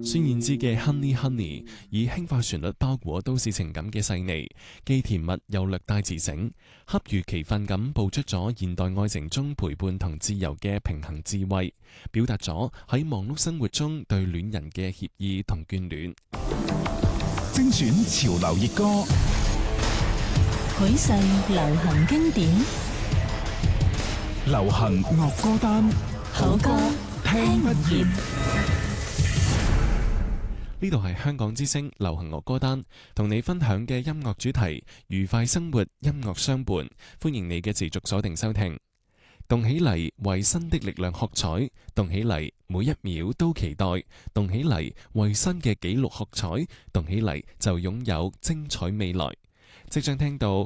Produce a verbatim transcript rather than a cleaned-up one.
孫燕姿嘅 Honey Honey 以輕快旋律包裹都市情感嘅細膩，既甜蜜又略帶自省，恰如其分咁捕捉咗現代愛情中陪伴同自由嘅平衡智慧，表達咗喺忙碌生活中對戀人嘅歉意同眷戀。 精選潮流熱歌， 許世流行經典， 流行樂歌單， 好歌聽不厭。 呢度係香港之聲流行樂歌單，同你分享嘅音樂主題，愉快生活，音樂相伴。歡迎你嘅持續鎖定收聽。動起嚟，為新的力量喝彩；動起嚟，每一秒都期待；動起嚟，為新嘅紀錄喝彩；動起嚟，就擁有精彩未來。即將聽到